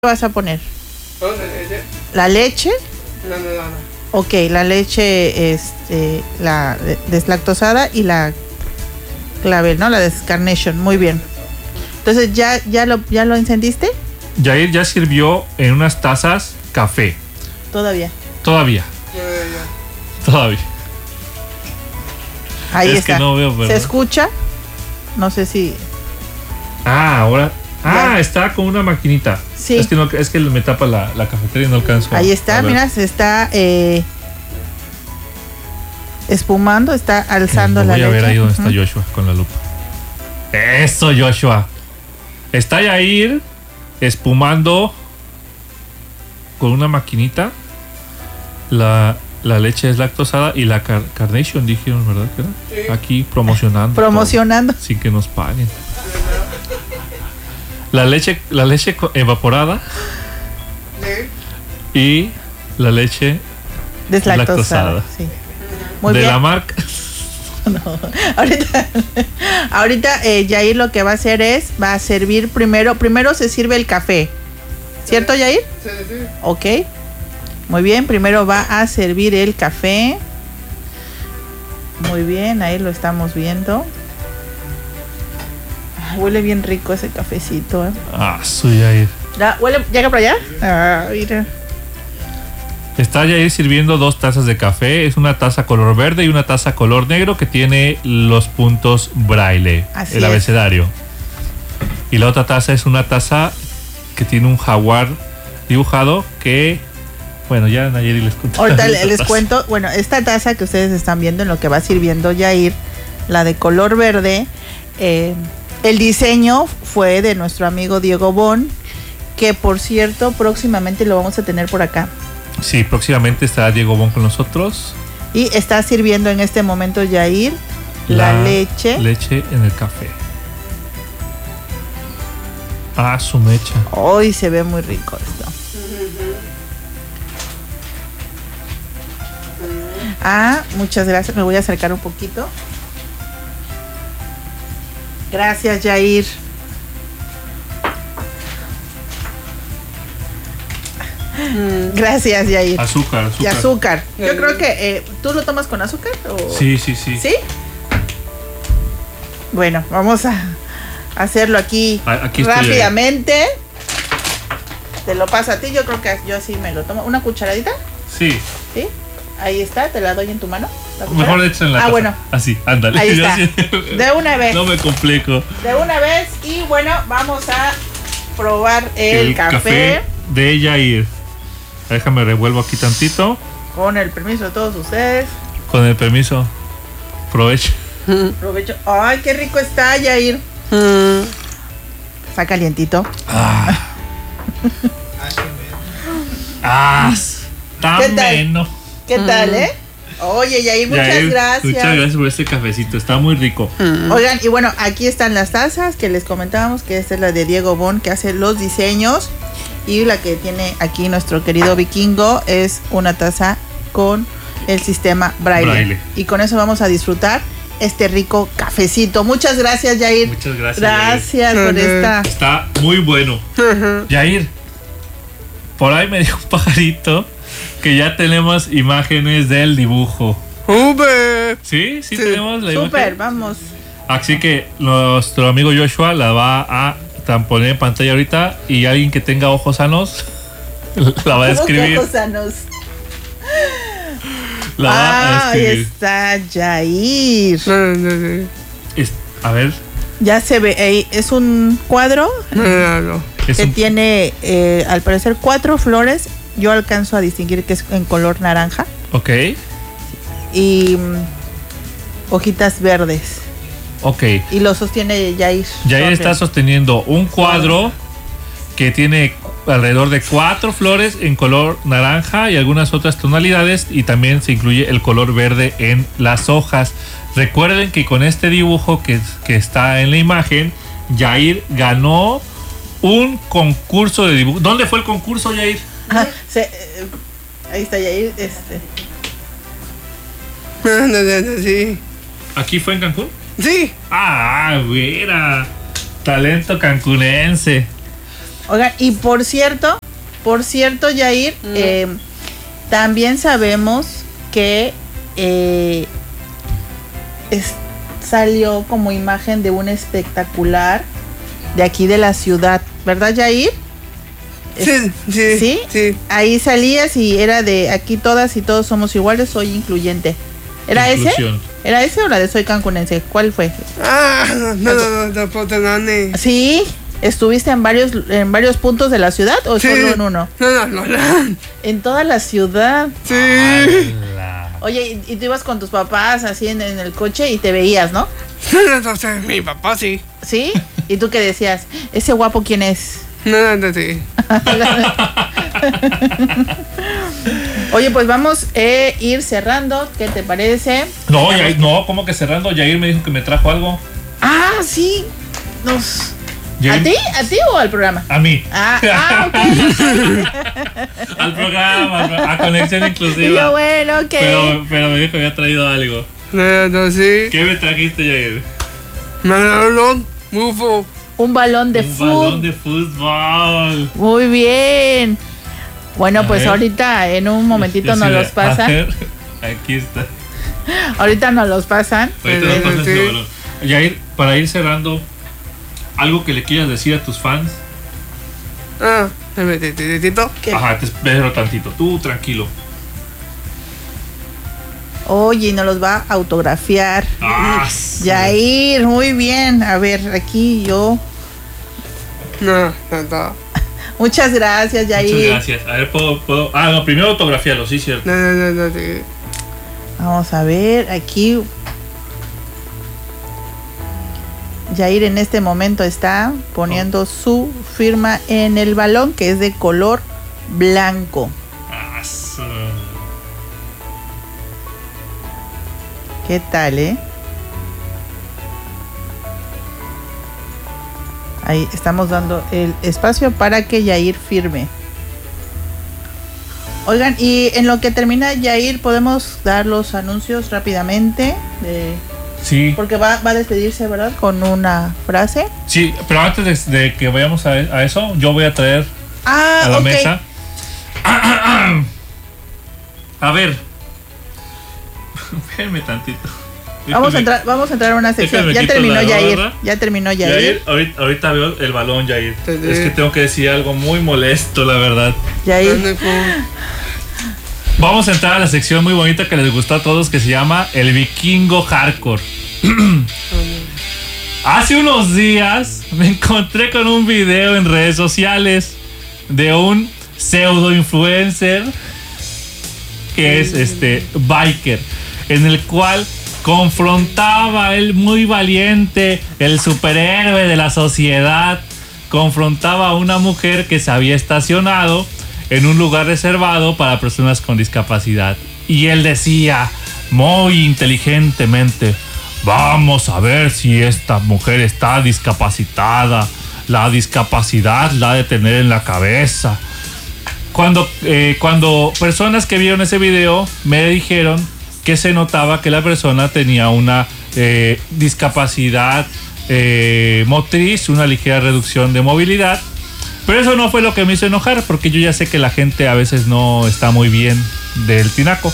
vas a poner? ¿Leche? ¿La leche? No. Ok, la leche la deslactosada y la clavel, ¿no? La descarnation, muy bien. Entonces, ¿ya lo encendiste? Yair ya sirvió en unas tazas café. Todavía. Todavía. Ahí es está. Que no veo, ¿Se escucha? No sé si... ahora... Ya. Está con una maquinita. Sí. Es que me tapa la cafetería y no alcanzo. Ahí está, mira, se está espumando, está alzando la leche. Voy a ver ahí donde está Joshua con la lupa. Eso, Joshua. Está Yair espumando con una maquinita la leche deslactosada y la Carnation, dijeron, ¿verdad? Sí. Aquí promocionando. Promocionando. Sin que nos paguen. La leche evaporada y la leche Deslactosada. Sí. Muy de bien. la marca. No. Ahorita Yair lo que va a hacer va a servir primero se sirve el café. ¿Cierto, Yair? Sí. Ok. Muy bien, primero va a servir el café. Muy bien, ahí lo estamos viendo. Ay, huele bien rico ese cafecito, ¿eh? Soy Yair. ¿Llega para allá? Mira. Está Yair sirviendo 2 tazas de café. Es una taza color verde y una taza color negro que tiene los puntos braille, Así el es. abecedario. Y la otra taza es una taza que tiene un jaguar dibujado que... Bueno, ya Nayeli les cuento. Ahorita les cuento. Bueno, esta taza que ustedes están viendo en lo que va sirviendo Yair, la de color verde, el diseño fue de nuestro amigo Diego Bon, que por cierto próximamente lo vamos a tener por acá. Sí, próximamente estará Diego Bon con nosotros. Y está sirviendo en este momento Yair la leche. Leche en el café. Su mecha. Hoy se ve muy rico esto. Muchas gracias. Me voy a acercar un poquito. Gracias, Yair. Gracias, Yair. Azúcar. Y azúcar. Yo creo que ¿tú lo tomas con azúcar? ¿O? Sí. ¿Sí? Bueno, vamos a hacerlo aquí rápidamente. Te lo paso a ti. Yo creo que yo sí me lo tomo. ¿Una cucharadita? Sí. ¿Sí? Ahí está, te la doy en tu mano. Mejor échale en la taza. Bueno. Así, ándale. Ahí está. De una vez. No me complico. De una vez. Y bueno, vamos a probar el café. De Yair. Déjame revuelvo aquí tantito. Con el permiso de todos ustedes. Con el permiso. Provecho. Provecho. Ay, qué rico está, Yair. Está calientito. Tan menos. ¿Qué tal, Oye, Yair, muchas gracias. Muchas gracias por este cafecito, está muy rico. Oigan, y bueno, aquí están las tazas que les comentábamos, que esta es la de Diego Bon, que hace los diseños. Y la que tiene aquí nuestro querido Vikingo es una taza con el sistema Braille. Y con eso vamos a disfrutar este rico cafecito. Muchas gracias, Yair. Muchas gracias. Gracias por esta. Está muy bueno. Yair, por ahí me dijo un pajarito que ya tenemos imágenes del dibujo. ¿Sí? Sí tenemos la imagen. Súper, vamos. Así que nuestro amigo Joshua la va a poner en pantalla ahorita y alguien que tenga ojos sanos la va a escribir. Ojos sanos. La va a escribir. Ahí está Yair. A ver. Ya se ve, es un cuadro que tiene al parecer 4 flores. Yo alcanzo a distinguir que es en color naranja. Ok. Y hojitas verdes. Ok. Y lo sostiene Yair. Yair está sosteniendo un cuadro que tiene alrededor de 4 flores en color naranja y algunas otras tonalidades, y también se incluye el color verde en las hojas. Recuerden que con este dibujo que está en la imagen, Yair ganó un concurso de dibujo. ¿Dónde fue el concurso, Yair? Ahí está Yair. Sí. ¿Aquí fue en Cancún? Sí. Mira. Talento cancunense. Oigan, y por cierto, Yair, también sabemos que salió como imagen de un espectacular de aquí de la ciudad, ¿verdad, Yair? Sí. Ahí salías y era de aquí todas y todos somos iguales, soy incluyente. ¿Era Inclusión. ese? ¿Era ese o la de soy cancunense? ¿Cuál fue? No. Sí, ¿estuviste en varios puntos de la ciudad o solo en uno? No. En toda la ciudad. Sí. ¡Hala! Oye, y tú ibas con tus papás así en el coche y te veías, ¿no? Entonces, mi papá sí. ¿Sí? ¿Y tú qué decías? ¿Ese guapo quién es? No, sí. Oye, pues vamos a ir cerrando. ¿Qué te parece? No, Yair, no, ¿cómo que cerrando? Yair me dijo que me trajo algo. Ah, sí. Yair, ¿A ti o al programa? A mí. Ok. Al programa, a Conexión Y Inclusiva. yo, bueno, ok. Pero me dijo que había traído algo. No, sí. ¿Qué me trajiste, Yair? Manolón, Mufo. Un balón de Un fútbol. balón de fútbol. Muy bien. Bueno, A pues ver. ahorita en un momentito Yo nos sí los a pasan. ver, aquí está. Ahorita nos los pasan. Ahorita nos pasas Sí. ese balón. Yair, para ir cerrando, algo que le quieras decir a tus fans. Tito. ¿Qué? Ajá, te espero tantito. Tú tranquilo. Oye, y nos los va a autografiar. Ah, Yair, muy bien. A ver, aquí yo. No. Muchas gracias, Yair. Muchas gracias. A ver, puedo. Ah, no, primero autografiarlo, sí, cierto. No, sí. Vamos a ver, aquí. Yair en este momento está poniendo su firma en el balón, que es de color blanco. Ah, su- ¿Qué tal, Ahí estamos dando el espacio para que Yair firme. Oigan, y en lo que termina Yair, ¿podemos dar los anuncios rápidamente? Sí, Porque va a despedirse, ¿verdad? Con una frase. sí, pero antes de que vayamos a eso, yo voy a traer Ah, a la ok. mesa. A ver. Espérenme tantito. Vamos a entrar a una sección. déjame Ya quito terminó la Yair. gorra. Ya terminó Yair. Yair, ahorita veo el balón, Yair. Sí. Es que tengo que decir algo muy molesto, la verdad. Yair. Vamos a entrar a la sección muy bonita que les gustó a todos, que se llama El Vikingo Hardcore. Hace unos días me encontré con un video en redes sociales de un pseudo influencer que es biker, en el cual confrontaba él, muy valiente, el superhéroe de la sociedad, confrontaba a una mujer que se había estacionado en un lugar reservado para personas con discapacidad. Y él decía muy inteligentemente: vamos a ver si esta mujer está discapacitada. La discapacidad la ha de tener en la cabeza. Cuando personas que vieron ese video me dijeron que se notaba que la persona tenía una discapacidad motriz, una ligera reducción de movilidad. Pero eso no fue lo que me hizo enojar, porque yo ya sé que la gente a veces no está muy bien del tinaco.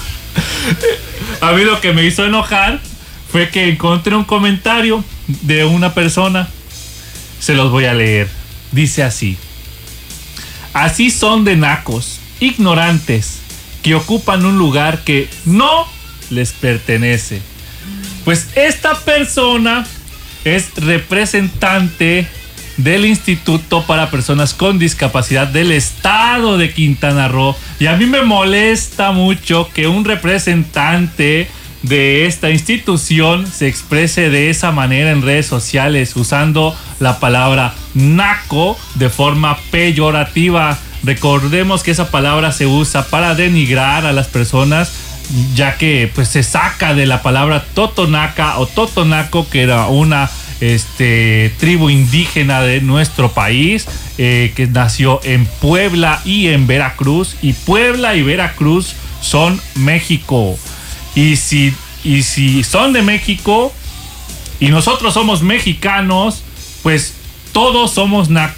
A mí lo que me hizo enojar fue que encontré un comentario de una persona. Se los voy a leer. Dice así: así son de nacos, ignorantes, que ocupan un lugar que no les pertenece. Pues esta persona es representante del Instituto para Personas con Discapacidad del Estado de Quintana Roo. Y a mí me molesta mucho que un representante de esta institución se exprese de esa manera en redes sociales, usando la palabra naco de forma peyorativa. Recordemos que esa palabra se usa para denigrar a las personas, ya que pues se saca de la palabra totonaca o totonaco, que era una tribu indígena de nuestro país, que nació en Puebla y en Veracruz, y Puebla y Veracruz son México. Y si son de México y nosotros somos mexicanos, pues todos somos nacos.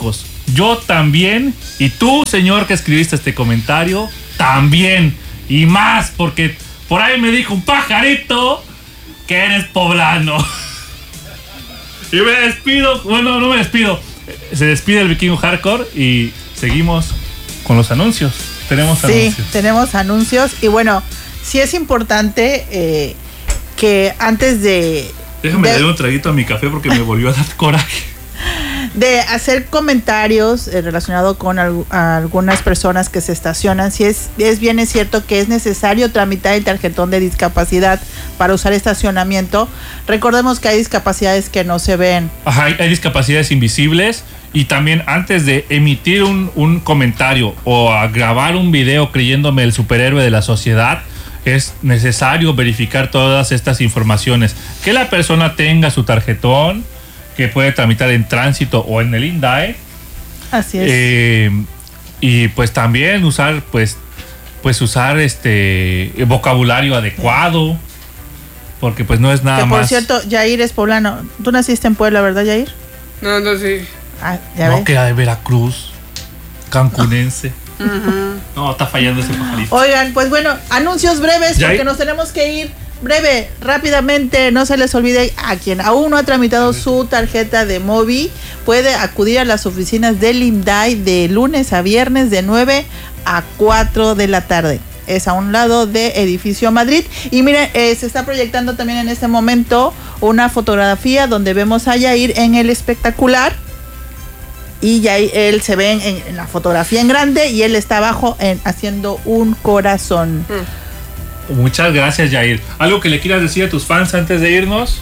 yo también. Y tú, señor que escribiste este comentario, también. Y más, porque por ahí me dijo un pajarito que eres poblano. Y me despido. Bueno, no me despido. Se despide el Vikingo Hardcore y seguimos con los anuncios. Tenemos anuncios. Sí, tenemos anuncios. Y bueno, sí es importante que antes de... Déjame darle un traguito a mi café porque me volvió a dar coraje. De hacer comentarios relacionados con algunas personas que se estacionan, si es bien es cierto que es necesario tramitar el tarjetón de discapacidad para usar estacionamiento. Recordemos que hay discapacidades que no se ven. Ajá, hay discapacidades invisibles. Y también antes de emitir un comentario o a grabar un video creyéndome el superhéroe de la sociedad, es necesario verificar todas estas informaciones. Que la persona tenga su tarjetón, que puede tramitar en tránsito o en el INDAE. Así es. Y pues también usar usar vocabulario adecuado, porque pues no es nada que más. Por cierto, Yair es poblano. Tú naciste en Puebla, ¿verdad, Yair? No, sí. Ah, ya No, ves. que era de Veracruz, cancunense. No, está fallando ese pajarito. Oigan, pues bueno, anuncios breves Yair. porque nos tenemos que ir. Breve, rápidamente, no se les olvide, a quien aún no ha tramitado su tarjeta de Movi, puede acudir a las oficinas del INDAE de lunes a viernes de 9 a 4 de la tarde. Es a un lado de Edificio Madrid. Y miren, se está proyectando también en este momento una fotografía donde vemos a Yair en el espectacular. Y ya él se ve en la fotografía en grande y él está abajo haciendo un corazón. Muchas gracias, Yair. ¿Algo que le quieras decir a tus fans antes de irnos?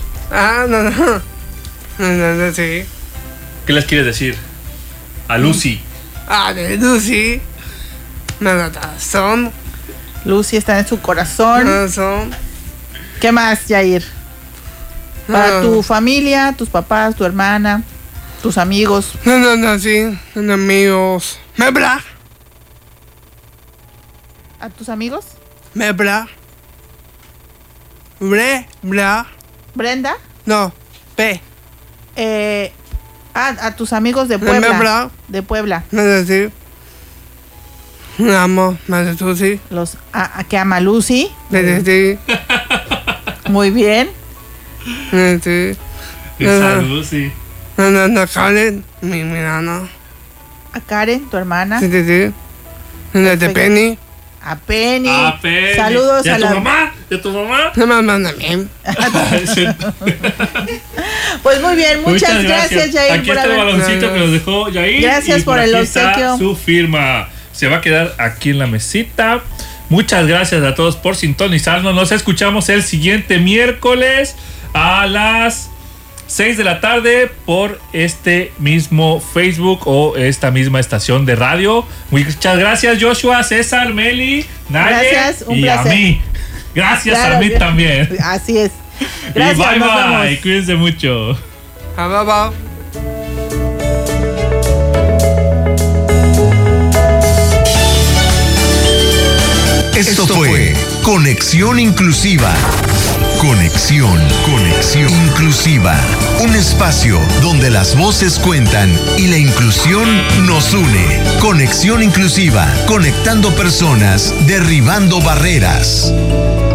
No, sí. ¿Qué les quieres decir? A Lucy. De Lucy. Son. Lucy está en su corazón. Son. ¿Qué más, Yair? Para tu familia, tus papás, tu hermana, tus amigos. Sí. Son amigos. Mebla. ¿A tus amigos? Mebla. Bla. Brenda. No. P. A tus amigos de Puebla. Mebla. De Puebla. Sí. Amo. Lucy. Los que ama Lucy. Sí. Muy bien. Sí. Esa Lucy. Karen. Mi nana. A Karen, tu hermana. Sí. De Penny. A Penny. A Penny. Saludos ¿Y a a tu la mamá? ¿Y a tu mamá? No me mandan bien. Pues muy bien, muchas gracias, Yair, Aquí por está el haber. baloncito que nos dejó Yair. Gracias y por el aquí está obsequio. su firma. Se va a quedar aquí en la mesita. Muchas gracias a todos por sintonizarnos. Nos escuchamos el siguiente miércoles a las 6 de la tarde por este mismo Facebook o esta misma estación de radio. Muchas gracias, Joshua, César, Meli, Naye Gracias, un y placer. a mí. Gracias Claro, a mí también. Así es. Gracias, y bye nos bye. vemos. Cuídense mucho. Bye. Esto fue Conexión Inclusiva. Conexión Inclusiva. Un espacio donde las voces cuentan y la inclusión nos une. Conexión Inclusiva. Conectando personas, derribando barreras.